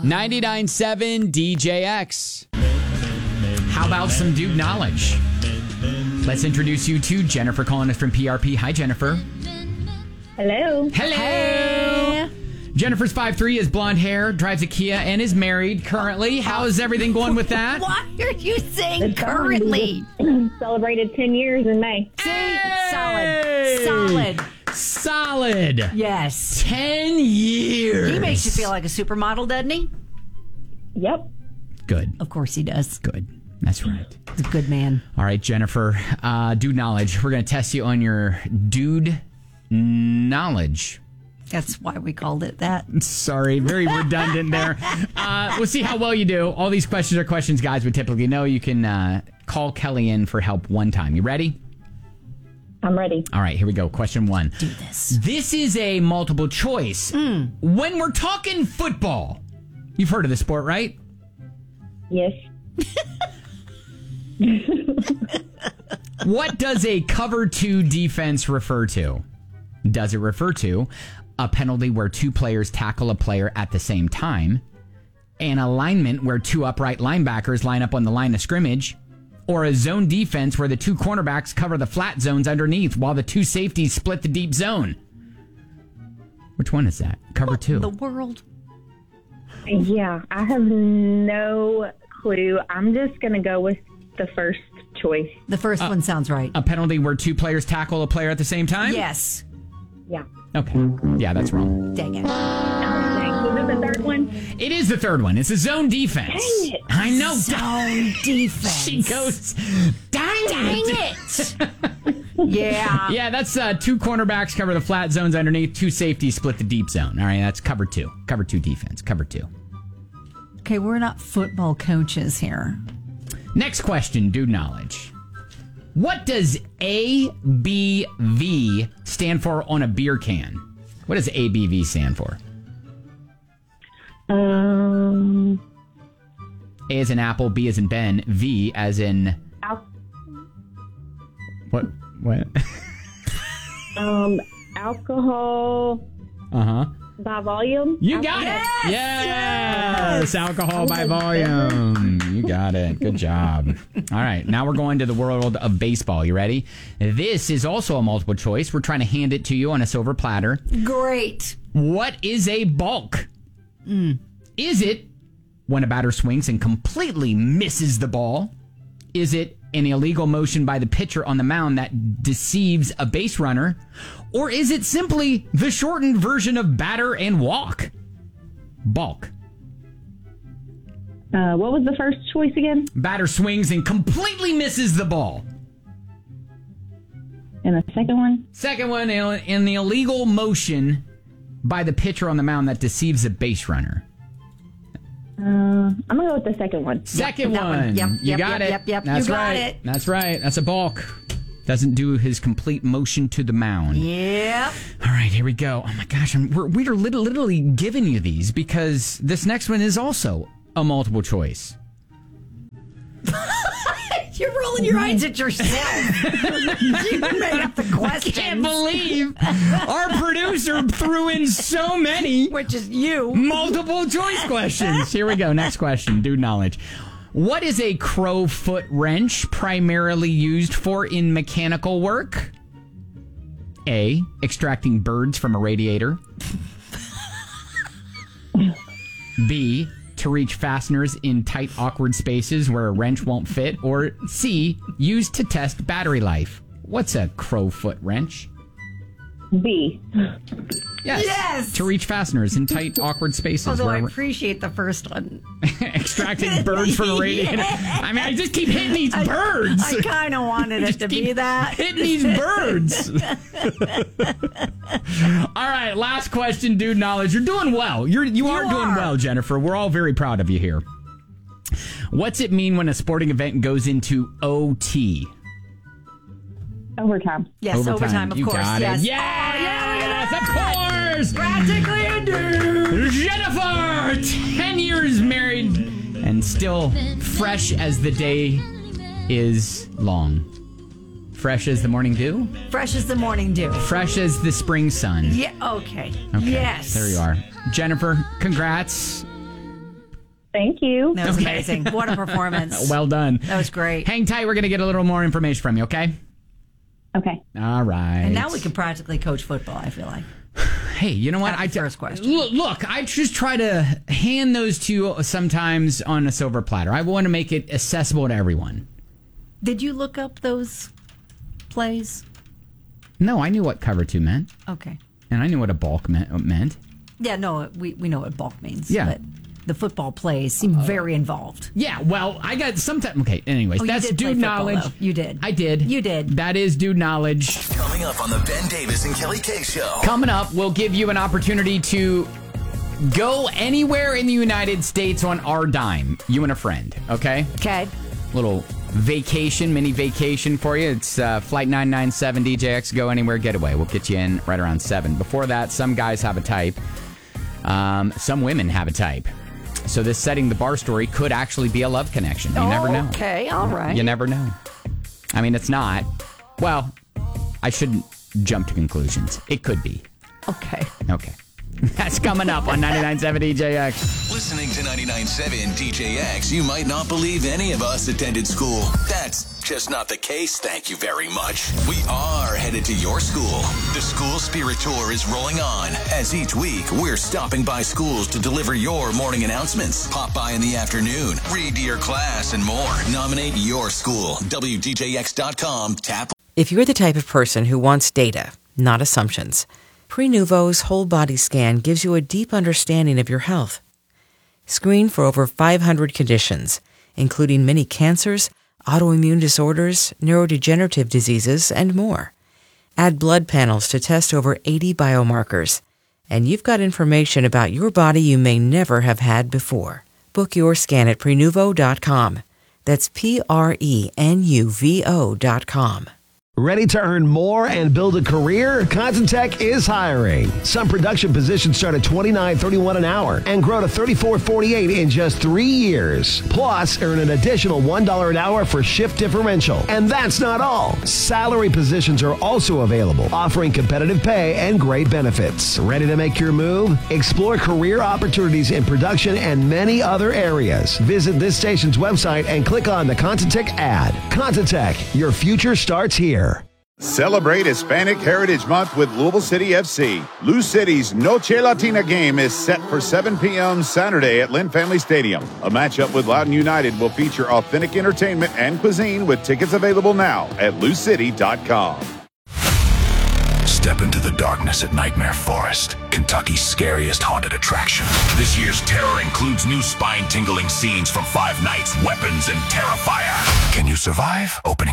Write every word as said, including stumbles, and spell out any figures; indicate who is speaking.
Speaker 1: ninety-nine point seven D J X. How about some dude knowledge? Let's introduce you to Jennifer calling us from P R P. Hi, Jennifer.
Speaker 2: Hello.
Speaker 1: Hello.
Speaker 3: Hey.
Speaker 1: Jennifer's five three, has blonde hair, drives a Kia, and is married currently. How is everything going with that?
Speaker 3: Why are you saying
Speaker 2: It's fine.
Speaker 3: currently?
Speaker 2: We just celebrated ten years in May.
Speaker 3: See?
Speaker 1: Hey!
Speaker 3: Solid. Solid.
Speaker 1: Solid.
Speaker 3: Yes.
Speaker 1: Ten years.
Speaker 3: He makes you feel like a supermodel, doesn't he?
Speaker 2: Yep.
Speaker 1: Good.
Speaker 3: Of course he does.
Speaker 1: Good. That's right.
Speaker 3: He's a good man.
Speaker 1: All right, Jennifer, uh, dude knowledge. We're going to test you on your dude knowledge.
Speaker 3: That's why we called it that.
Speaker 1: Sorry, very redundant there. Uh, we'll see how well you do. All these questions are questions guys would typically know. You can uh, call Kelly in for help one time. You ready?
Speaker 2: I'm ready.
Speaker 1: All right, here we go. Question one.
Speaker 3: Do this.
Speaker 1: This is a multiple choice.
Speaker 3: Mm.
Speaker 1: When we're talking football, you've heard of the sport, right?
Speaker 2: Yes.
Speaker 1: What does a cover two defense refer to? Does it refer to a penalty where two players tackle a player at the same time, an alignment where two upright linebackers line up on the line of scrimmage, or a zone defense where the two cornerbacks cover the flat zones underneath while the two safeties split the deep zone? Which one is that? Cover
Speaker 3: What
Speaker 1: two.
Speaker 3: The world.
Speaker 2: Yeah, I have no clue. I'm just going to go with the first choice.
Speaker 3: The first one sounds right.
Speaker 1: A penalty where two players tackle a player at the same time?
Speaker 3: Yes.
Speaker 2: Yeah.
Speaker 1: Okay. Yeah, that's wrong.
Speaker 3: Dang it.
Speaker 2: Oh, dang. Was it the third one?
Speaker 1: It is the third one. It's a zone defense.
Speaker 2: Dang it.
Speaker 1: I know.
Speaker 3: Zone defense.
Speaker 1: She goes, dang,
Speaker 3: Dang
Speaker 1: it.
Speaker 3: it. Yeah.
Speaker 1: Yeah, that's uh, two cornerbacks cover the flat zones underneath, two safeties split the deep zone. All right, that's cover two. Cover two defense. Cover two.
Speaker 3: Okay, we're not football coaches here.
Speaker 1: Next question, dude knowledge. What does A B V stand for on a beer can? What does A B V stand for?
Speaker 2: Um,
Speaker 1: A as in apple, B as in Ben, V as in...
Speaker 2: al-
Speaker 1: What? What?
Speaker 2: um, alcohol
Speaker 1: Uh-huh.
Speaker 2: by volume.
Speaker 1: You got it.
Speaker 3: Yes!
Speaker 1: Yes. Alcohol by volume. You got it. Good job. All right. Now we're going to the world of baseball. You ready? This is also a multiple choice. We're trying to hand it to you on a silver platter.
Speaker 3: Great.
Speaker 1: What is a balk?
Speaker 3: Mm.
Speaker 1: Is it when a batter swings and completely misses the ball? Is it an illegal motion by the pitcher on the mound that deceives a base runner? Or is it simply the shortened version of batter and walk? Balk.
Speaker 2: Uh, what was the first choice again?
Speaker 1: Batter swings and completely misses the ball.
Speaker 2: And the second one?
Speaker 1: Second one, in the illegal motion by the pitcher on the mound that deceives a base runner.
Speaker 2: Uh, I'm going to go with the second one.
Speaker 1: Second
Speaker 3: that
Speaker 1: one.
Speaker 3: one. Yep,
Speaker 1: You
Speaker 3: yep,
Speaker 1: got
Speaker 3: yep,
Speaker 1: it.
Speaker 3: yep, yep.
Speaker 1: That's
Speaker 3: You got
Speaker 1: right.
Speaker 3: it.
Speaker 1: That's right. That's a balk. Doesn't do his complete motion to the mound.
Speaker 3: Yep.
Speaker 1: All right, here we go. Oh my gosh, I'm, we're, we're lit- literally giving you these because this next one is also a multiple choice.
Speaker 3: You're rolling your eyes at yourself. You made up the questions.
Speaker 1: I can't believe our producer threw in so many
Speaker 3: Which is you.
Speaker 1: multiple choice questions. Here we go. Next question. Dude knowledge. What is a crow foot wrench primarily used for in mechanical work? A. Extracting birds from a radiator. B. To reach fasteners in tight, awkward spaces where a wrench won't fit. Or C. Used to test battery life. What's a crow foot wrench?
Speaker 2: B.
Speaker 1: Yes.
Speaker 3: Yes!
Speaker 1: To reach fasteners in tight, awkward spaces.
Speaker 3: Although I
Speaker 1: where
Speaker 3: appreciate the first one.
Speaker 1: extracting birds from a radiator. I mean, I just keep hitting these birds.
Speaker 3: I kind of wanted it
Speaker 1: Just
Speaker 3: to
Speaker 1: keep
Speaker 3: be that.
Speaker 1: Hitting these birds. All right, last question, dude knowledge. You're doing well. You're you,
Speaker 3: You
Speaker 1: are doing
Speaker 3: are.
Speaker 1: well, Jennifer. We're all very proud of you here. What's it mean when a sporting event goes into O T?
Speaker 2: Overtime.
Speaker 3: Yes, overtime, of
Speaker 1: you
Speaker 3: course.
Speaker 1: Got
Speaker 3: yes.
Speaker 1: It. Yes,
Speaker 3: Oh, yeah, look at
Speaker 1: of
Speaker 3: that.
Speaker 1: course.
Speaker 3: Practically a dude.
Speaker 1: Jennifer, ten years married and still fresh as the day is long. Fresh as the morning dew?
Speaker 3: Fresh as the morning dew.
Speaker 1: Fresh as the spring sun.
Speaker 3: Yeah, okay.
Speaker 1: Okay,
Speaker 3: Yes.
Speaker 1: there you are. Jennifer, congrats.
Speaker 2: Thank you.
Speaker 3: That was
Speaker 1: Okay.
Speaker 3: amazing. What a performance.
Speaker 1: Well done.
Speaker 3: That was great.
Speaker 1: Hang tight. We're going to get a little more information from you, okay?
Speaker 2: Okay.
Speaker 1: All right.
Speaker 3: And now we can practically coach football, I feel like.
Speaker 1: Hey, you know what?
Speaker 3: That's
Speaker 1: I
Speaker 3: the first question.
Speaker 1: Look, look, I just try to hand those to you sometimes on a silver platter. I want to make it accessible to everyone.
Speaker 3: Did you look up those plays?
Speaker 1: No, I knew what cover two meant,
Speaker 3: Okay.
Speaker 1: and I knew what a bulk meant. meant.
Speaker 3: Yeah, no, we, we know what bulk means.
Speaker 1: Yeah.
Speaker 3: But the football plays seem very involved.
Speaker 1: Yeah, well, I got sometimes. Okay, anyways,
Speaker 3: Oh, you
Speaker 1: that's
Speaker 3: did play
Speaker 1: dude
Speaker 3: football,
Speaker 1: knowledge.
Speaker 3: though. You did.
Speaker 1: I did.
Speaker 3: You did.
Speaker 1: That is dude knowledge.
Speaker 4: Coming up on the Ben Davis and Kelly K Show.
Speaker 1: Coming up, we'll give you an opportunity to go anywhere in the United States on our dime. You and a friend, okay?
Speaker 3: Okay.
Speaker 1: Little vacation, mini vacation for you. It's uh, Flight nine nine seven D J X Go Anywhere Getaway. We'll get you in right around seven. Before that, some guys have a type. Um, some women have a type. So this setting the bar story could actually be a love connection. You never know.
Speaker 3: Okay, all right.
Speaker 1: You never know. I mean, it's not. Well, I shouldn't jump to conclusions. It could be.
Speaker 3: Okay.
Speaker 1: Okay. That's coming up on ninety-nine point seven D J X.
Speaker 4: Listening to ninety-nine point seven D J X, you might not believe any of us attended school. That's just not the case, thank you very much. We are headed to your school. The School Spirit Tour is rolling on, as each week we're stopping by schools to deliver your morning announcements. Pop by in the afternoon, read to your class, and more. Nominate your school. W D J X dot com. Tap.
Speaker 5: If you're the type of person who wants data, not assumptions, Prenuvo's whole body scan gives you a deep understanding of your health. Screen for over five hundred conditions, including many cancers, autoimmune disorders, neurodegenerative diseases, and more. Add blood panels to test over eighty biomarkers, and you've got information about your body you may never have had before. Book your scan at Prenuvo dot com. That's P R E N U V O dot com.
Speaker 6: Ready to earn more and build a career? Content Tech is hiring. Some production positions start at twenty-nine thirty-one an hour and grow to thirty-four forty-eight in just three years. Plus, earn an additional one dollar an hour for shift differential. And that's not all. Salary positions are also available, offering competitive pay and great benefits. Ready to make your move? Explore career opportunities in production and many other areas. Visit this station's website and click on the Content Tech ad. Content Tech, your future starts here.
Speaker 7: Celebrate Hispanic Heritage Month with Louisville City F C. Lou City's Noche Latina game is set for seven p.m. Saturday at Lynn Family Stadium. A matchup with Loudoun United will feature authentic entertainment and cuisine with tickets available now at lou city dot com.
Speaker 8: Step into the darkness at Nightmare Forest, Kentucky's scariest haunted attraction. This year's terror includes new spine-tingling scenes from Five Nights, Weapons, and Terrifier. Can you survive? Opening